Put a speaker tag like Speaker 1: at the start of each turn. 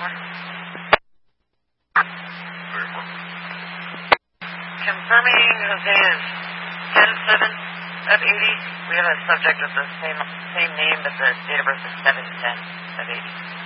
Speaker 1: Confirming Jose is 10-7 of 80. We have a subject with the same name, but the date of birth is 7-10 of 80.